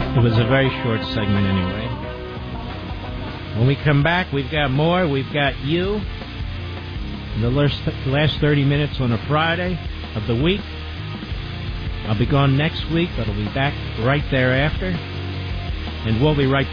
It was a very short segment anyway. When we come back, we've got more. We've got you. The last 30 minutes on a Friday of the week. I'll be gone next week, but I'll be back right thereafter. And we'll be right back.